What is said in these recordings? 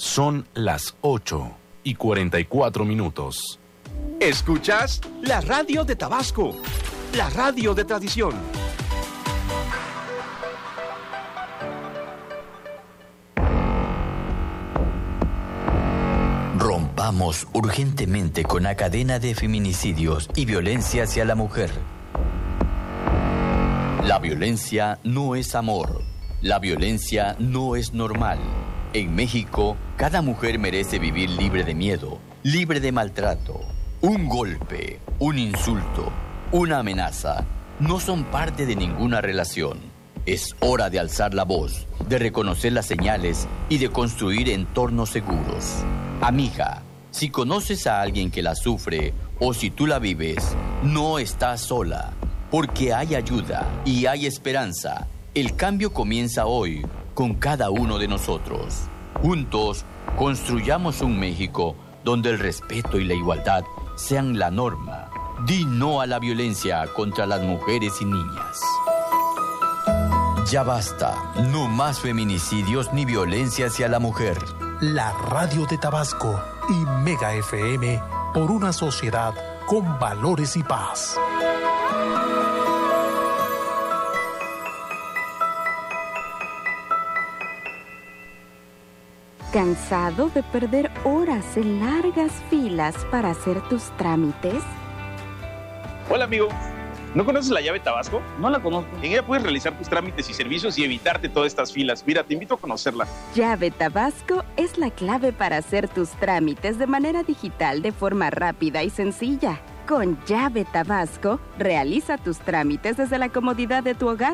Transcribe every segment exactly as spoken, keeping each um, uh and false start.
Son las ocho y cuarenta y cuatro minutos. Escuchas la radio de Tabasco, la radio de tradición. Rompamos urgentemente con la cadena de feminicidios y violencia hacia la mujer. La violencia no es amor. La violencia no es normal. En México, cada mujer merece vivir libre de miedo, libre de maltrato. Un golpe, un insulto, una amenaza no son parte de ninguna relación. Es hora de alzar la voz, de reconocer las señales y de construir entornos seguros. Amiga, si conoces a alguien que la sufre o si tú la vives, no estás sola, porque hay ayuda y hay esperanza. El cambio comienza hoy con cada uno de nosotros. Juntos, construyamos un México donde el respeto y la igualdad sean la norma. Di no a la violencia contra las mujeres y niñas. Ya basta, no más feminicidios ni violencia hacia la mujer. La radio de Tabasco y Mega F M por una sociedad con valores y paz. ¿Cansado de perder horas en largas filas para hacer tus trámites? Hola amigo, ¿no conoces la llave Tabasco? No la conozco. En ella puedes realizar tus trámites y servicios y evitarte todas estas filas. Mira, te invito a conocerla. Llave Tabasco es la clave para hacer tus trámites de manera digital de forma rápida y sencilla. Con Llave Tabasco, realiza tus trámites desde la comodidad de tu hogar.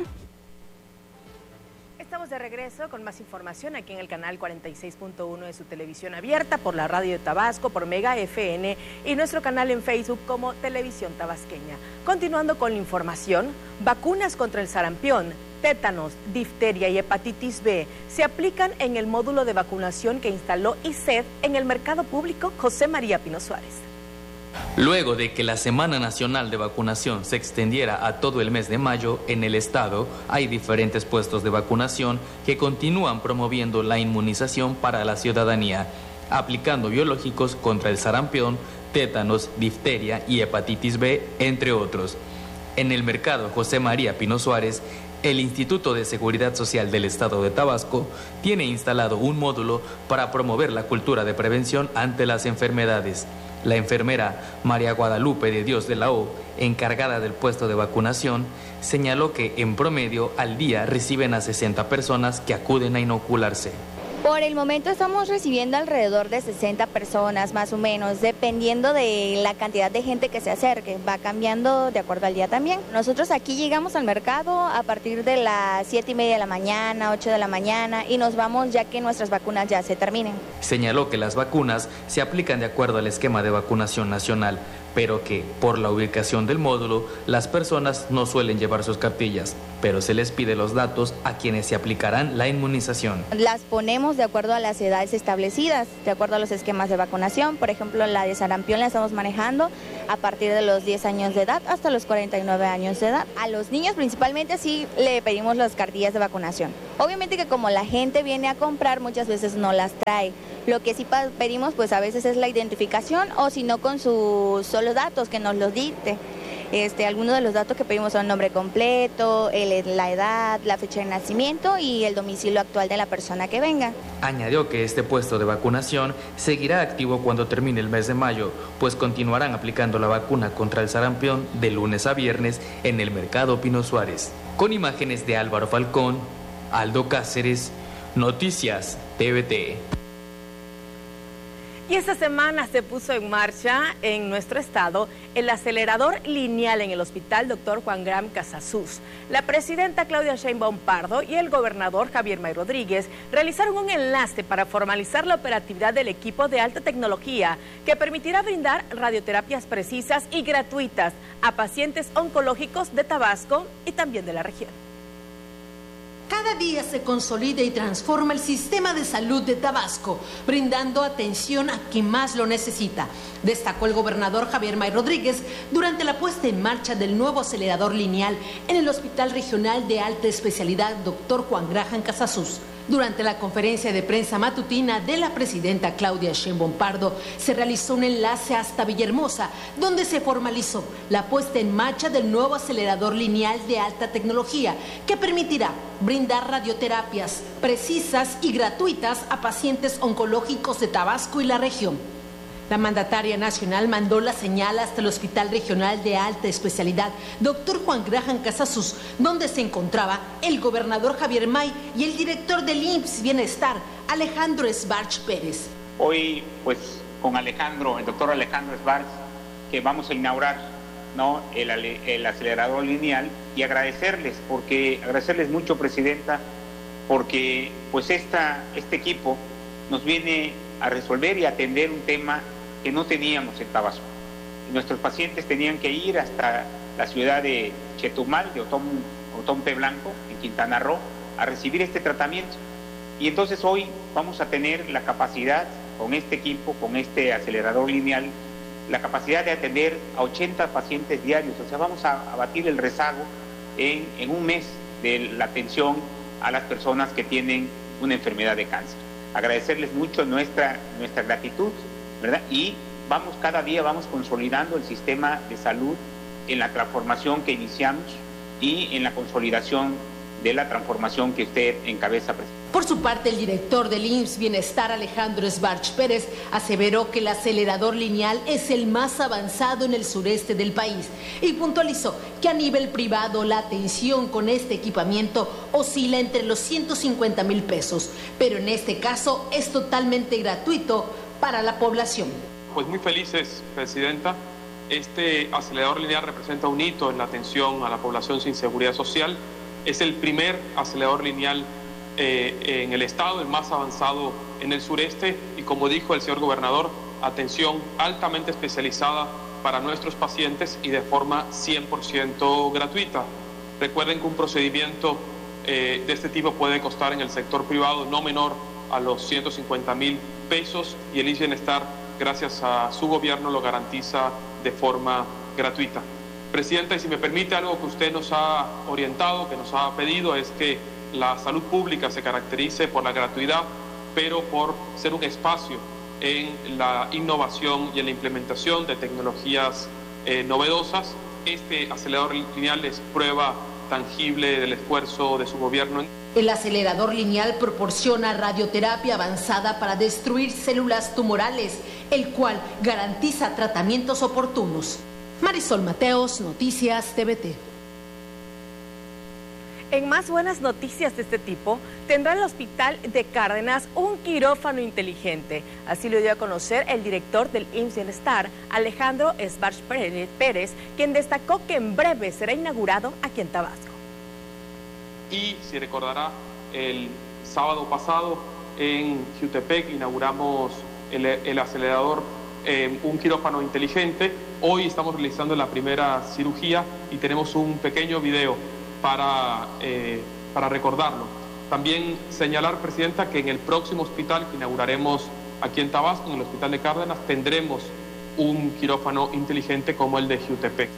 Estamos de regreso con más información aquí en el canal cuarenta y seis punto uno de su televisión abierta, por la radio de Tabasco, por Mega F M y nuestro canal en Facebook como Televisión Tabasqueña. Continuando con la información, vacunas contra el sarampión, tétanos, difteria y hepatitis B se aplican en el módulo de vacunación que instaló I C E D en el mercado público José María Pino Suárez. Luego de que la Semana Nacional de Vacunación se extendiera a todo el mes de mayo, en el estado hay diferentes puestos de vacunación que continúan promoviendo la inmunización para la ciudadanía, aplicando biológicos contra el sarampión, tétanos, difteria y hepatitis B, entre otros. En el mercado José María Pino Suárez, el Instituto de Seguridad Social del Estado de Tabasco tiene instalado un módulo para promover la cultura de prevención ante las enfermedades. La enfermera María Guadalupe de Dios de la O, encargada del puesto de vacunación, señaló que en promedio al día reciben a sesenta personas que acuden a inocularse. Por el momento estamos recibiendo alrededor de sesenta personas más o menos, dependiendo de la cantidad de gente que se acerque, va cambiando de acuerdo al día también. Nosotros aquí llegamos al mercado a partir de las siete y media de la mañana, ocho de la mañana y nos vamos ya que nuestras vacunas ya se terminen. Señaló que las vacunas se aplican de acuerdo al esquema de vacunación nacional, pero que por la ubicación del módulo las personas no suelen llevar sus cartillas, pero se les pide los datos a quienes se aplicarán la inmunización. Las ponemos de acuerdo a las edades establecidas, de acuerdo a los esquemas de vacunación. Por ejemplo, la de sarampión la estamos manejando a partir de los diez años de edad hasta los cuarenta y nueve años de edad. A los niños principalmente sí le pedimos las cartillas de vacunación. Obviamente que como la gente viene a comprar, muchas veces no las trae. Lo que sí pedimos pues a veces es la identificación o si no con sus solo datos que nos los dicte. Este, algunos de los datos que pedimos son nombre completo, el, la edad, la fecha de nacimiento y el domicilio actual de la persona que venga. Añadió que este puesto de vacunación seguirá activo cuando termine el mes de mayo, pues continuarán aplicando la vacuna contra el sarampión de lunes a viernes en el mercado Pino Suárez. Con imágenes de Álvaro Falcón, Aldo Cáceres, Noticias T V T. Y esta semana se puso en marcha en nuestro estado el acelerador lineal en el Hospital doctor Juan Graham Casasus. La presidenta Claudia Sheinbaum Pardo y el gobernador Javier May Rodríguez realizaron un enlace para formalizar la operatividad del equipo de alta tecnología que permitirá brindar radioterapias precisas y gratuitas a pacientes oncológicos de Tabasco y también de la región. Cada día se consolida y transforma el sistema de salud de Tabasco, brindando atención a quien más lo necesita, destacó el gobernador Javier May Rodríguez durante la puesta en marcha del nuevo acelerador lineal en el Hospital Regional de Alta Especialidad doctor Juan Graham Casasus. Durante la conferencia de prensa matutina de la presidenta Claudia Sheinbaum Pardo, se realizó un enlace hasta Villahermosa, donde se formalizó la puesta en marcha del nuevo acelerador lineal de alta tecnología, que permitirá brindar radioterapias precisas y gratuitas a pacientes oncológicos de Tabasco y la región. La mandataria nacional mandó la señal hasta el Hospital Regional de Alta Especialidad doctor Juan Graham Casasus, donde se encontraba el gobernador Javier May y el director del I M S S Bienestar, Alejandro Sbarch Pérez. Hoy, pues, con Alejandro, el doctor Alejandro Sbarch, que vamos a inaugurar, ¿no?, el, el acelerador lineal, y agradecerles, porque agradecerles mucho, Presidenta, porque pues esta, este equipo nos viene a resolver y atender un tema que no teníamos en Tabasco. Nuestros pacientes tenían que ir hasta la ciudad de Chetumal, de Otón, Otompe Blanco, en Quintana Roo, a recibir este tratamiento. Y entonces hoy vamos a tener la capacidad, con este equipo, con este acelerador lineal, la capacidad de atender a ochenta pacientes diarios. O sea, vamos a abatir el rezago en, en un mes de la atención a las personas que tienen una enfermedad de cáncer. Agradecerles mucho nuestra, nuestra gratitud, ¿verdad? Y vamos, cada día vamos consolidando el sistema de salud en la transformación que iniciamos y en la consolidación de la transformación que usted encabeza, Presidente. Por su parte, el director del I M S S Bienestar, Alejandro Sbarch Pérez, aseveró que el acelerador lineal es el más avanzado en el sureste del país y puntualizó que a nivel privado la atención con este equipamiento oscila entre los ciento cincuenta mil pesos, pero en este caso es totalmente gratuito para la población. Pues muy felices, Presidenta. Este acelerador lineal representa un hito en la atención a la población sin seguridad social. Es el primer acelerador lineal eh, en el estado, el más avanzado en el sureste, y como dijo el señor gobernador, atención altamente especializada para nuestros pacientes y de forma cien por ciento gratuita. Recuerden que un procedimiento eh, de este tipo puede costar en el sector privado no menor a los ciento cincuenta mil pesos, y el I M S S Bienestar, gracias a su gobierno, lo garantiza de forma gratuita. Presidenta, y si me permite, algo que usted nos ha orientado, que nos ha pedido, es que la salud pública se caracterice por la gratuidad, pero por ser un espacio en la innovación y en la implementación de tecnologías eh, novedosas. Este acelerador lineal es prueba tangible del esfuerzo de su gobierno. El acelerador lineal proporciona radioterapia avanzada para destruir células tumorales, el cual garantiza tratamientos oportunos. Marisol Mateos, Noticias T V T. En más buenas noticias de este tipo, tendrá el Hospital de Cárdenas un quirófano inteligente. Así lo dio a conocer el director del I M S S Bienestar, Alejandro Sbarch Pérez, quien destacó que en breve será inaugurado aquí en Tabasco. Y si recordará, el sábado pasado en Jutepec inauguramos el, el acelerador, eh, un quirófano inteligente. Hoy estamos realizando la primera cirugía y tenemos un pequeño video para, eh, para recordarlo. También señalar, Presidenta, que en el próximo hospital que inauguraremos aquí en Tabasco, en el Hospital de Cárdenas, tendremos un quirófano inteligente como el de Jutepec.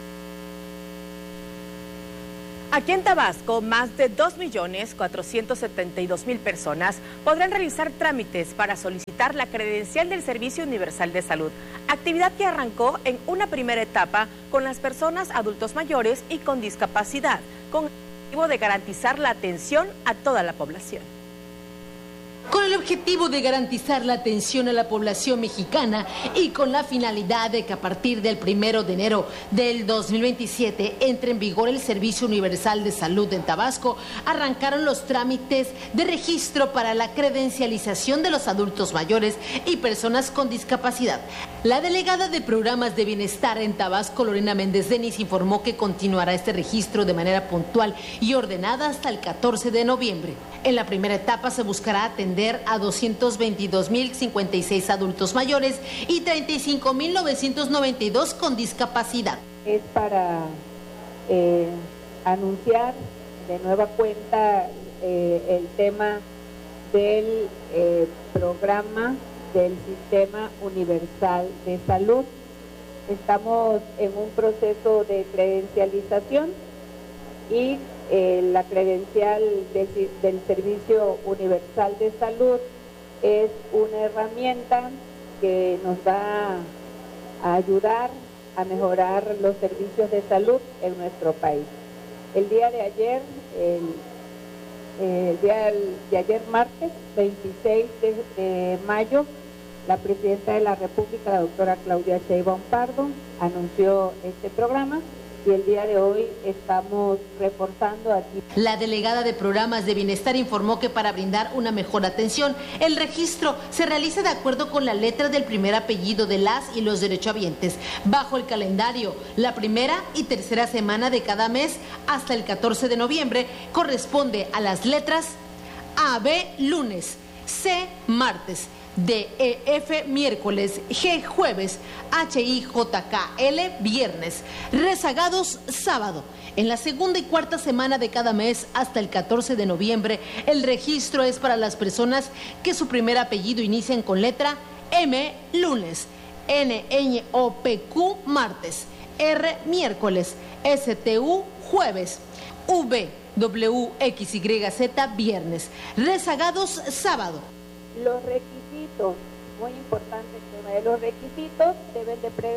Aquí en Tabasco, más de dos millones cuatrocientos setenta y dos mil personas podrán realizar trámites para solicitar la credencial del Servicio Universal de Salud, actividad que arrancó en una primera etapa con las personas adultos mayores y con discapacidad, con el objetivo de garantizar la atención a toda la población. Con el objetivo de garantizar la atención a la población mexicana y con la finalidad de que a partir del primero de enero del dos mil veintisiete entre en vigor el Servicio Universal de Salud en Tabasco, arrancaron los trámites de registro para la credencialización de los adultos mayores y personas con discapacidad. La delegada de Programas de Bienestar en Tabasco, Lorena Méndez Denis, informó que continuará este registro de manera puntual y ordenada hasta el catorce de noviembre. En la primera etapa se buscará atender a doscientos veintidós mil cincuenta y seis adultos mayores y treinta y cinco mil novecientos noventa y dos con discapacidad. Es para eh, anunciar de nueva cuenta eh, el tema del eh, programa del Sistema Universal de Salud. Estamos en un proceso de credencialización y eh, la credencial de, del Servicio Universal de Salud es una herramienta que nos va a ayudar a mejorar los servicios de salud en nuestro país. El día de ayer, el, el día de ayer martes, veintiséis de, de mayo, la Presidenta de la República, la doctora Claudia Sheinbaum Pardo, anunció este programa y el día de hoy estamos reforzando aquí. La delegada de Programas de Bienestar informó que para brindar una mejor atención, el registro se realiza de acuerdo con la letra del primer apellido de las y los derechohabientes, bajo el calendario. La primera y tercera semana de cada mes hasta el catorce de noviembre corresponde a las letras A B lunes, C martes, D E F miércoles, G jueves, H I J K L viernes, rezagados sábado. En la segunda y cuarta semana de cada mes hasta el catorce de noviembre, el registro es para las personas que su primer apellido inician con letra M lunes, N Ñ O P Q martes, R miércoles, S T U jueves, V W X Y Z viernes, rezagados sábado. Los requisitos, muy importante el tema de los requisitos, deben de, pre,